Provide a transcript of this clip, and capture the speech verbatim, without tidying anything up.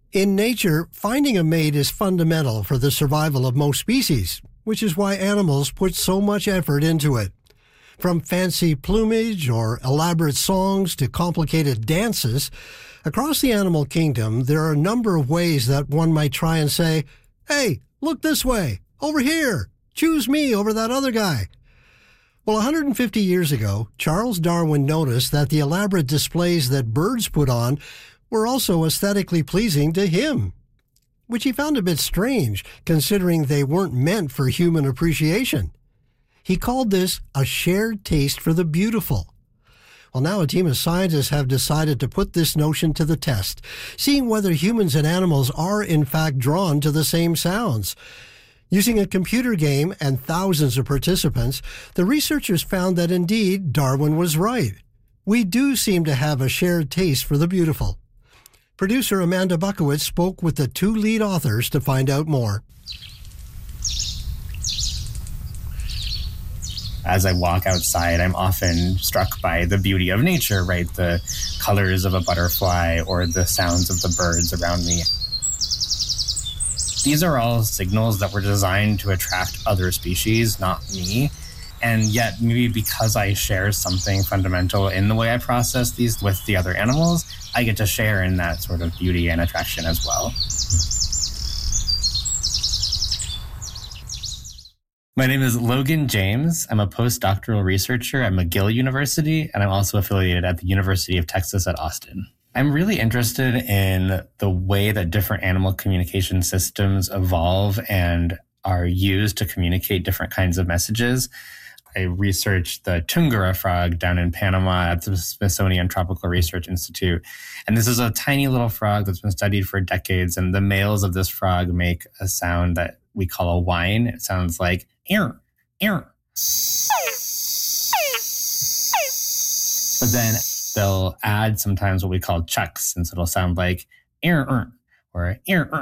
In nature, finding a mate is fundamental for the survival of most species, which is why animals put so much effort into it. From fancy plumage or elaborate songs to complicated dances, across the animal kingdom, there are a number of ways that one might try and say, "Hey, look this way, over here, choose me over that other guy." Well, one hundred fifty years ago, Charles Darwin noticed that the elaborate displays that birds put on were also aesthetically pleasing to him, which he found a bit strange, considering they weren't meant for human appreciation. He called this a shared taste for the beautiful. Well, now a team of scientists have decided to put this notion to the test, seeing whether humans and animals are in fact drawn to the same sounds. Using a computer game and thousands of participants, the researchers found that indeed Darwin was right. We do seem to have a shared taste for the beautiful. Producer Amanda Buckowitz spoke with the two lead authors to find out more. As I walk outside, I'm often struck by the beauty of nature, right? The colors of a butterfly or the sounds of the birds around me. These are all signals that were designed to attract other species, not me. And yet, maybe because I share something fundamental in the way I process these with the other animals, I get to share in that sort of beauty and attraction as well. My name is Logan James. I'm a postdoctoral researcher at McGill University, and I'm also affiliated at the University of Texas at Austin. I'm really interested in the way that different animal communication systems evolve and are used to communicate different kinds of messages. I researched the Tungura frog down in Panama at the Smithsonian Tropical Research Institute. And this is a tiny little frog that's been studied for decades. And the males of this frog make a sound that we call a whine. It sounds like ear, ear. But then they'll add sometimes what we call chucks. And so it'll sound like ear, er, or ear, er.